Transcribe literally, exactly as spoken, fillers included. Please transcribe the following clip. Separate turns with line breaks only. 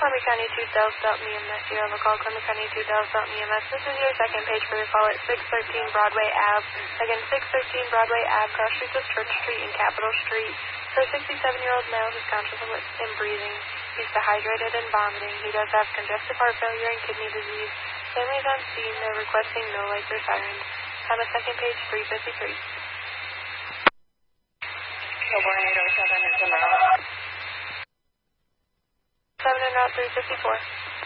Columbia County two Dells Dalton E M S. You're on the call, Columbia County two Dells Dalton E M S. This is your second page for your call at six thirteen Broadway Ave. Again, six thirteen Broadway Ave, cross streets of Church Street and Capitol Street. For a sixty-seven-year-old male who's conscious of and breathing. He's dehydrated and vomiting. He does have congestive heart failure and kidney disease. Families on scene, they're requesting no lights or sirens. On the second page, three fifty-three.
Coburn eight oh seven is en route.
seven en route, three fifty-four.